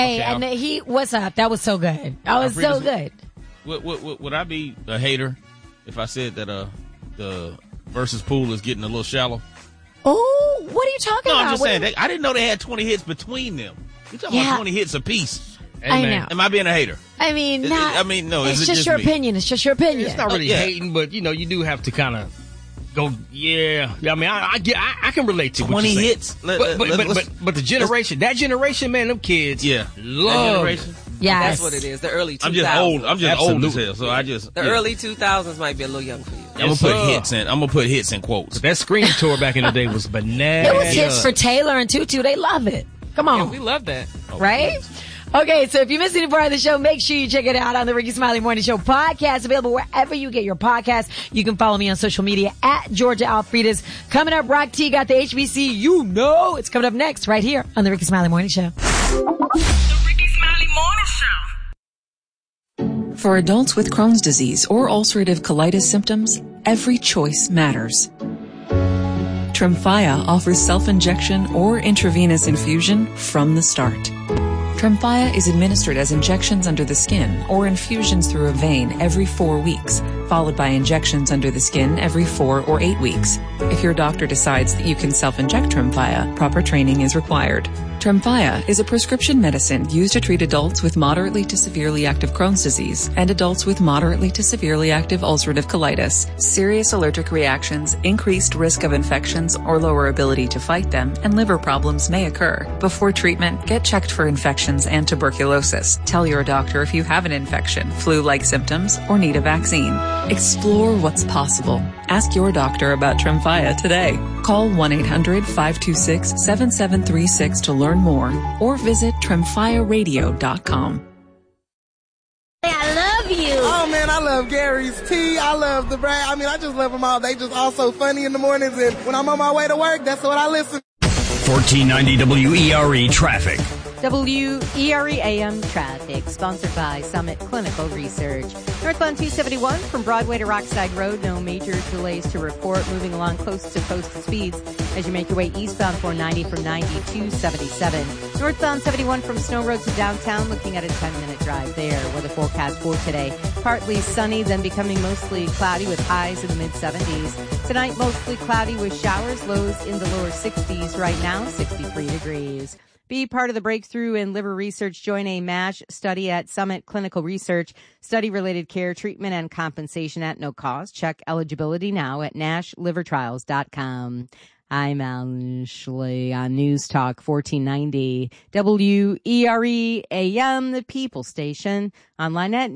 Hey, okay, and what's up? That was so good. That was so good. Would I be a hater if I said that the versus pool is getting a little shallow? Oh, what are you talking about? No, I'm just saying. I didn't know they had 20 hits between them. You're talking about 20 hits apiece. I know. Am I being a hater? I mean, no. It's just your opinion. It's just your opinion. It's not really hating, but you do have to kind of go. Yeah. I mean, I can relate to 20 hits. But the generation, man, them kids, love. Yeah, that's what it is. The early 2000s. I'm just old as hell. So the early 2000s might be a little young for you. I'm gonna put hits in quotes. That Scream tour back in the day was bananas. It was hits for Taylor and Tutu. They love it. Come on, we love that, right? Okay, so if you missed any part of the show, make sure you check it out on the Ricky Smiley Morning Show podcast, available wherever you get your podcast. You can follow me on social media at Georgia Alfredas. Coming up, Rock T got the HBC. It's coming up next right here on the Ricky Smiley Morning Show. The Ricky Smiley Morning Show. For adults with Crohn's disease or ulcerative colitis symptoms, every choice matters. Tremfya offers self-injection or intravenous infusion from the start. Tremfya is administered as injections under the skin or infusions through a vein every 4 weeks, followed by injections under the skin every 4 or 8 weeks. If your doctor decides that you can self-inject Tremfya, proper training is required. Tremfya is a prescription medicine used to treat adults with moderately to severely active Crohn's disease and adults with moderately to severely active ulcerative colitis. Serious allergic reactions, increased risk of infections or lower ability to fight them, and liver problems may occur. Before treatment, get checked for infections and tuberculosis. Tell your doctor if you have an infection, flu-like symptoms, or need a vaccine. Explore what's possible. Ask your doctor about Tremfya today. Call 1-800-526-7736 to learn more or visit tremfyaradio.com. I love you. Oh, man, I love Gary's Tea. I love the brand. I mean, I just love them all. They just all so funny in the mornings, and when I'm on my way to work, that's what I listen to. 1490 WERE Traffic. WERE AM Traffic, sponsored by Summit Clinical Research. Northbound 271 from Broadway to Rockside Road, no major delays to report. Moving along coast-to-coast speeds as you make your way eastbound 490 from 90 to 77. Northbound 71 from Snow Road to downtown, looking at a 10-minute drive there. Weather forecast for today. Partly sunny, then becoming mostly cloudy with highs in the mid-70s. Tonight, mostly cloudy with showers, lows in the lower 60s. Right now, 63 degrees. Be part of the breakthrough in liver research. Join a MASH study at Summit Clinical Research. Study-related care, treatment, and compensation at no cost. Check eligibility now at nashlivertrials.com. I'm Ashley on News Talk 1490 WERE AM, the People Station. Online at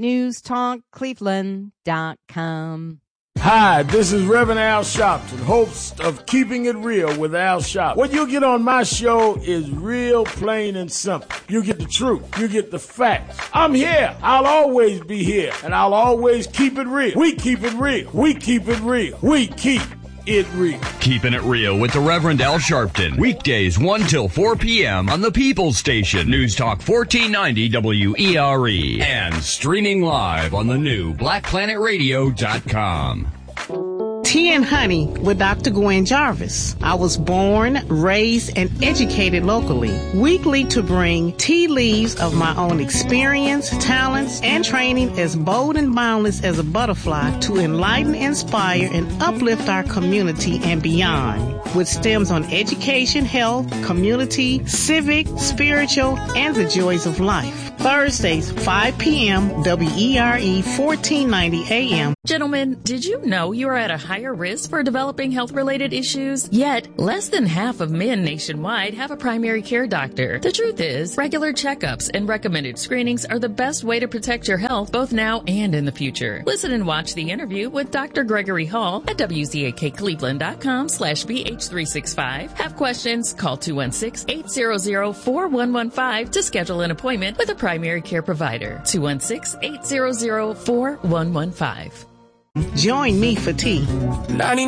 newstalkcleveland.com. Hi, this is Reverend Al Sharpton, host of Keeping It Real with Al Sharpton. What you'll get on my show is real, plain, and simple. You get the truth. You get the facts. I'm here. I'll always be here, and I'll always keep it real. We keep it real. We keep it real. We keep it real. Keeping It Real with the Reverend Al Sharpton. Weekdays 1 till 4 p.m. on the People's Station. News Talk 1490 WERE. And streaming live on the new BlackPlanetRadio.com. Tea and Honey with Dr. Gwen Jarvis. I was born, raised, and educated locally. Weekly to bring tea leaves of my own experience, talents, and training as bold and boundless as a butterfly to enlighten, inspire, and uplift our community and beyond. With stems on education, health, community, civic, spiritual, and the joys of life. Thursdays, 5 p.m., WERE 1490 AM. Gentlemen, did you know you are at a higher risk for developing health-related issues? Yet, less than half of men nationwide have a primary care doctor. The truth is, regular checkups and recommended screenings are the best way to protect your health both now and in the future. Listen and watch the interview with Dr. Gregory Hall at WZAKCleveland.com/BH365. Have questions? Call 216-800-4115 to schedule an appointment with a primary care provider. 216-800-4115. Join me for tea.